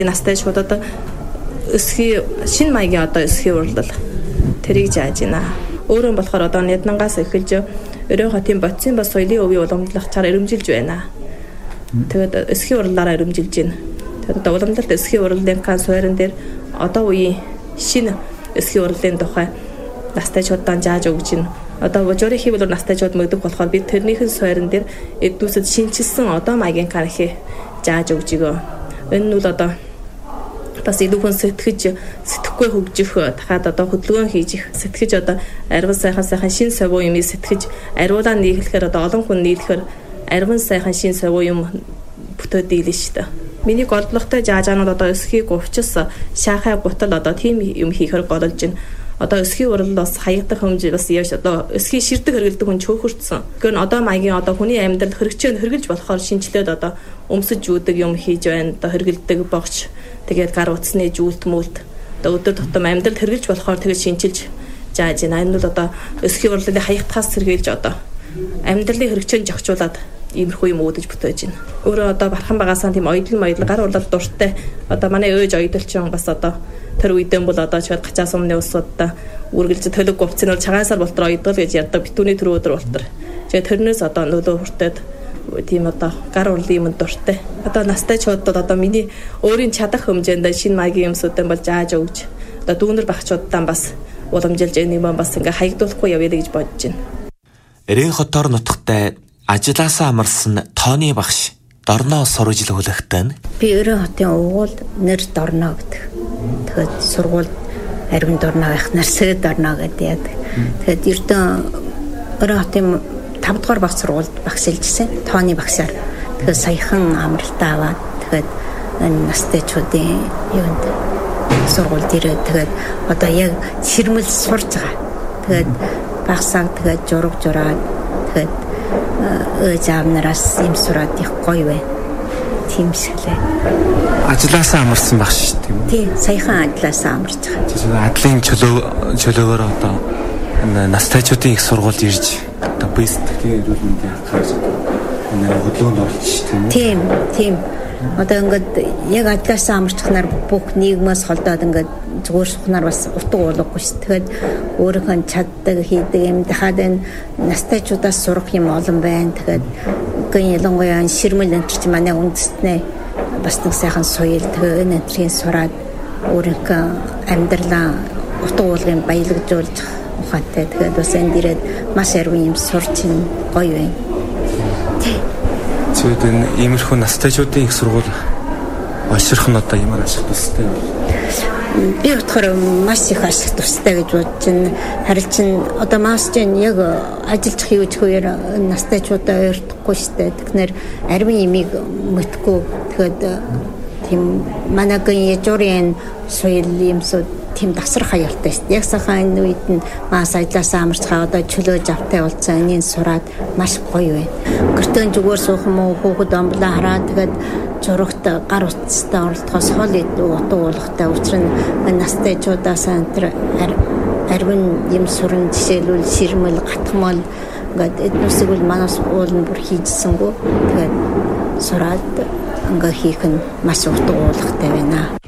Настай шууд одоо өсгий шинэ маягийн одоо өсгий урлал тэрийг зааж байна. Өөрөө болохоор одоо Няднангаас эхэлж Өрөө хотын бодисын бас соёлын өвийн уламжлалчаар ирэмжилж байна. Тэгээд өсгий урлалаараа ирэмжилж байна. Тэгээд одоо уламжлалт өсгий урлалын суурин дээр одоо үеийн шинэ өсгий урлалын тухай настайчуудаа зааж өгч байна. Одоо божорын хийвэл настайчууд мөгдөг болохоор бид тэрнийхэн суурин дээр эдгүүсэд шинчилсэн одоо маягийн кархи зааж өгч өгөө. Энэ нь одоо бас илүүхэн сэтгэхгүй хөгжих дахиад одоо хөдөлгөөн хийж их сэтгэж одоо арван сайхан шин совуу юм сэтгэж ариулаа нийлэхээр одоо олон хүн нийлэхээр арван сайхан шин совуу юм бүтээд дийлэн шүү дээ. Миний голдлоготой жаажаанууд одоо өсхийг увчс шаахай гутал одоо тийм юм хийхээр голж байна. Одоо өсхий урал бас хаягдах хэмжээ бас яаш одоо өсхий ширдэг хэргэлдэг хүн чөөхөрцсөн. Гэхдээ одоо маягийн одоо хүний амьдрал хэрэгжилж болохоор шинжлээд одоо өмсөж үүдэг юм хийж байна. Одоо хэргэлдэг богч тэгээд гар утасны жүүлт мүлт одоо өдөр тутам амьдрал хэрэгжилж болохоор тэгээд шинжилж зааж байна. Энэ бол одоо өсхий уралын хаягдахаас сэргийлж одоо амьдралын хэрэгчэн жогчуулаад иймэрхүү юм үүдэж бүтээж байна. Өөрөө одоо бархан багасаа тийм оёдлон гар урлал дуртай. Одоо манай өөж оёдлчин бас одоо тэр үедэн бол одоо чад гачаас өмнө усуудаа үргэлж төлөг говцноор цагаансаар болтор оёдгол гэж ярьдаг битүүний төр өдөр болтор. Тэгээд тэрнээс одоо нөлөө хүртээд тийм одоо гар урлын юм дуртай. Одоо настай чуудад одоо миний өөрийн чадах хэмжээнд шинэ маягийн юмсуудаа бол зааж өгч одоо дүүнэр багчуудаа бас уламжилж энэ юм бас ингээ хаягдуулахгүй явъя гэж бодож байна. Эрийн хотоор нутагтай ажлаасаа амарсан тооны багш Дорноо сурж өгөхтэй. Би Эрийн хотын уугуул нэр Дорноо гэдэг. Тэгээд сургууль Арвин Дорноо байх Нарсэг Дорноо гэдэг яадаг. Тэгээд Эрдэнэ Эрийн хотын 5 дугаар багш сургуульд багшилжсэн тооны багшаар. Тэгээд саяхан амралтаа аваад тэгээд энэ настайчуудын юунд сургуульд ирээд тэгээд одоо яг сэрмэл сурж байгаа. Тэгээд багсаа тэгээд жураад тэгээд заавнараас юм сураад их гоё вэ. Тийм шилээ. Ажлаасаа амарсан багш тийм үү? Тийм, саяхан ажлаасаа амарч байгаа. Тэгэхээр адлын чөлөөгөөр одоо настайчуудын их сургуульд ирж одоо бэстгэлийн эрүүлэнд яхаж энэ хөдөлгөөнд орж тийм үү? Тийм. Одоо ингээд яг ажлаасаа амарчхнаар бүх нийгмээс холдоод ингээд зүгээр сухнаар бас утга уулгагүй ш. Тэгэхээр өөрийнхөө чаддаг хийдэг юм дахиад энэ настайчуудаас сурах юм олон байна. Тэгэхээр гэн ялангуяа ширмэл энэ ч манай үндэстнээ бас нэг сайхан соёл тэгээ энэ энтрийн сураад өөрийнхөө амьдралаа утга уулгын баялагжуулж ухаантай. Тэгээд бас энд ирээд маш арвин юм сурч ин гоё байна. Тэгээд энэ иймэрхүү настайчуудын их сургууль олширх нь одоо ямар ашиг тустай вэ? Би бодохоор маш их ашиг тустай гэж бодож байна. Харин чин одоо маасчин яг ажиллах хийж хөөөр настайчуудаа ойртохгүй штэ. Тэгэхээр арвин имийг мэдгүй. Тэгэхээр тийм манагийн яжурын соёл юмсууд тийм тасрах аюултай шүү дээ. Яг сайхан энэ үед нь маас ажилласаа амарчгаа одоо чөлөөж автай болсон энийн сураад маш гоё байна. Гэртэн зүгээр суух юм уу хүүхэд амблаа хараад тэгээд зурагт гар утастай оролдохоос хол утга уулгатай учир нь настайчудаас энэ арвин юм суран жишээлбэл ширмэл гатхмал ингээд эднүсийг бол манаас уулын бүр хийжсэнгүү тэгээд сураад ингээ хийх нь маш утга уулгатай байна.